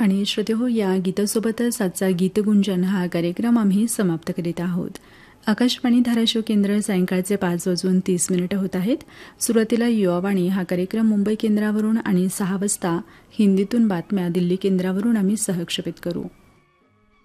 आणि श्रोतेहो, या गीतासोबतच आजचा गीतगुंजन हा कार्यक्रम आम्ही समाप्त करीत आहोत. आकाशवाणी धाराशिव केंद्र सायंकाळचे 5:30 होत आहेत. सुरुवातीला युवावाणी हा कार्यक्रम मुंबई केंद्रावरून आणि 6 वाजता हिंदीतून बातम्या दिल्ली केंद्रावरून आम्ही सहक्षेपित करू.